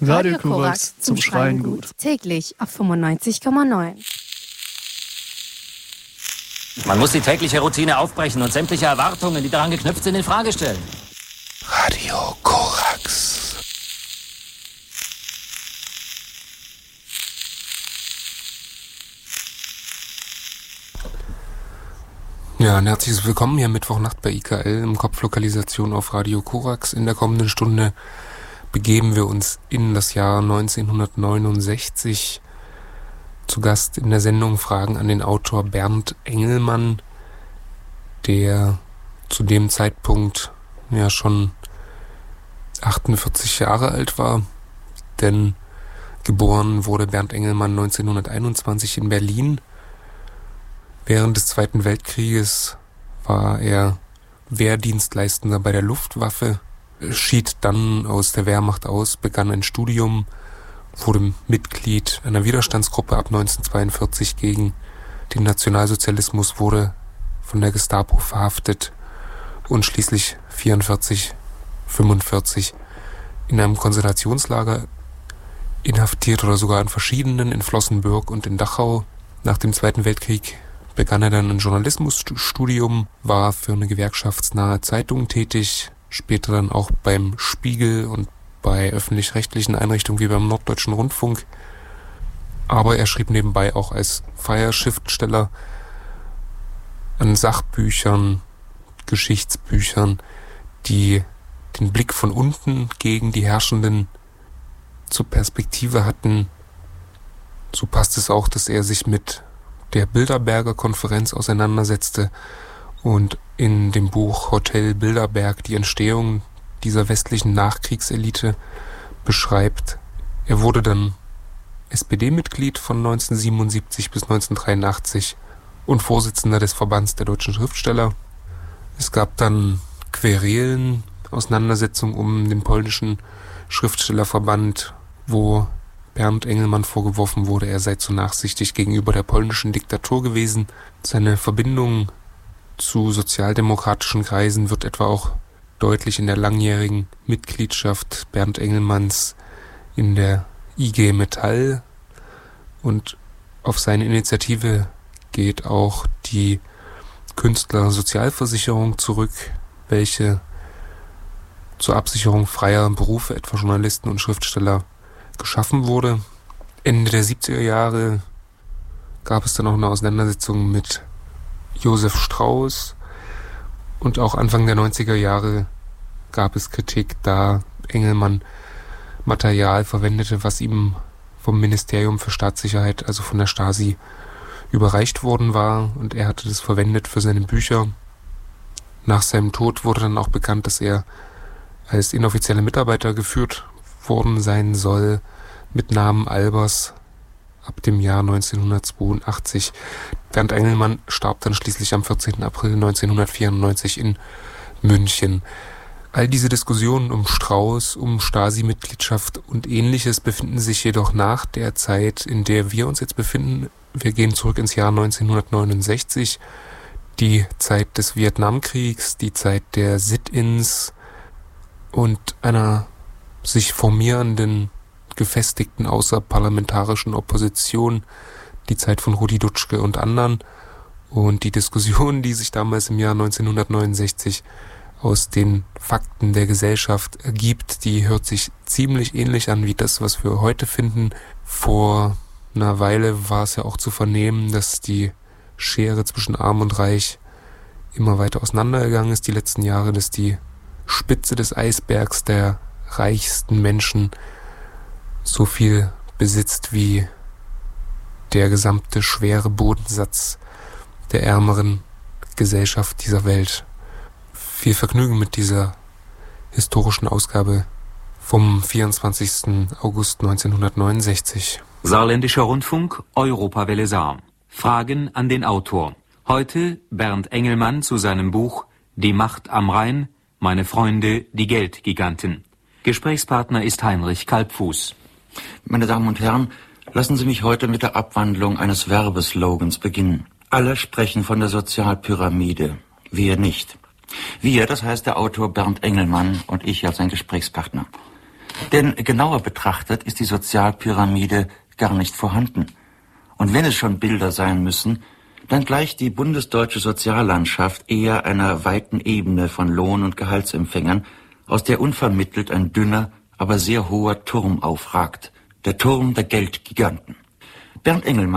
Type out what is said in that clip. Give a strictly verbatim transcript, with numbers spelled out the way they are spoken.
Radio Korax zum Schreien gut. Täglich auf fünfundneunzig Komma neun. Man muss die tägliche Routine aufbrechen und sämtliche Erwartungen, die daran geknüpft sind, in Frage stellen. Radio Korax. Ja, ein herzliches Willkommen hier Mittwochnacht bei I K L im Kopflokalisation auf Radio Korax. In der kommenden Stunde begeben wir uns in das Jahr neunzehnhundertneunundsechzig. Zu Gast in der Sendung Fragen an den Autor Bernd Engelmann, der zu dem Zeitpunkt ja schon achtundvierzig Jahre alt war, denn geboren wurde Bernd Engelmann neunzehnhunderteinundzwanzig in Berlin. Während des Zweiten Weltkrieges war er Wehrdienstleistender bei der Luftwaffe, schied dann aus der Wehrmacht aus, begann ein Studium, wurde Mitglied einer Widerstandsgruppe ab neunzehnhundertzweiundvierzig gegen den Nationalsozialismus, wurde von der Gestapo verhaftet und schließlich vierundvierzig, fünfundvierzig in einem Konzentrationslager inhaftiert oder sogar in verschiedenen, in Flossenbürg und in Dachau. Nach dem Zweiten Weltkrieg begann er dann ein Journalismusstudium, war für eine gewerkschaftsnahe Zeitung tätig, später dann auch beim Spiegel und bei öffentlich-rechtlichen Einrichtungen wie beim Norddeutschen Rundfunk. Aber er schrieb nebenbei auch als freier Schriftsteller an Sachbüchern, Geschichtsbüchern, die den Blick von unten gegen die Herrschenden zur Perspektive hatten. So passt es auch, dass er sich mit der Bilderberger Konferenz auseinandersetzte und in dem Buch Hotel Bilderberg die Entstehung dieser westlichen Nachkriegselite beschreibt. Er wurde dann S P D-Mitglied von neunzehnhundertsiebenundsiebzig bis neunzehnhundertdreiundachtzig und Vorsitzender des Verbands der deutschen Schriftsteller. Es gab dann Querelen, Auseinandersetzungen um den polnischen Schriftstellerverband, wo Bernd Engelmann vorgeworfen wurde, er sei zu nachsichtig gegenüber der polnischen Diktatur gewesen. Seine Verbindung zu sozialdemokratischen Kreisen wird etwa auch deutlich in der langjährigen Mitgliedschaft Bernd Engelmanns in der I G Metall, und auf seine Initiative geht auch die Künstlersozialversicherung zurück, welche zur Absicherung freier Berufe, etwa Journalisten und Schriftsteller, geschaffen wurde. Ende der siebziger Jahre gab es dann auch eine Auseinandersetzung mit Josef Strauß, und auch Anfang der neunziger Jahre gab es Kritik, da Engelmann Material verwendete, was ihm vom Ministerium für Staatssicherheit, also von der Stasi, überreicht worden war, und er hatte das verwendet für seine Bücher. Nach seinem Tod wurde dann auch bekannt, dass er als inoffizieller Mitarbeiter geführt worden sein soll, mit Namen Albers, ab dem Jahr neunzehnhundertzweiundachtzig. Bernd Engelmann starb dann schließlich am vierzehnten April neunzehnhundertvierundneunzig in München. All diese Diskussionen um Strauß, um Stasi-Mitgliedschaft und Ähnliches befinden sich jedoch nach der Zeit, in der wir uns jetzt befinden. Wir gehen zurück ins Jahr neunzehnhundertneunundsechzig, die Zeit des Vietnamkriegs, die Zeit der Sit-ins und einer sich formierenden, gefestigten außerparlamentarischen Opposition, die Zeit von Rudi Dutschke und anderen, und die Diskussion, die sich damals im Jahr neunzehnhundertneunundsechzig aus den Fakten der Gesellschaft ergibt, die hört sich ziemlich ähnlich an wie das, was wir heute finden. Vor einer Weile war es ja auch zu vernehmen, dass die Schere zwischen Arm und Reich immer weiter auseinandergegangen ist die letzten Jahre, dass die Spitze des Eisbergs der reichsten Menschen so viel besitzt wie der gesamte schwere Bodensatz der ärmeren Gesellschaft dieser Welt. Viel Vergnügen mit dieser historischen Ausgabe vom vierundzwanzigsten August neunzehnhundertneunundsechzig. Saarländischer Rundfunk, Europawelle Saar. Fragen an den Autor. Heute Bernd Engelmann zu seinem Buch Die Macht am Rhein, meine Freunde, die Geldgiganten. Gesprächspartner ist Heinrich Kalbfuß. Meine Damen und Herren, lassen Sie mich heute mit der Abwandlung eines Werbeslogans beginnen. Alle sprechen von der Sozialpyramide, wir nicht. Wir, das heißt der Autor Bernd Engelmann und ich als sein Gesprächspartner. Denn genauer betrachtet ist die Sozialpyramide gar nicht vorhanden. Und wenn es schon Bilder sein müssen, dann gleicht die bundesdeutsche Soziallandschaft eher einer weiten Ebene von Lohn- und Gehaltsempfängern, aus der unvermittelt ein dünner, aber sehr hoher Turm aufragt. Der Turm der Geldgiganten. Bernd Engelmann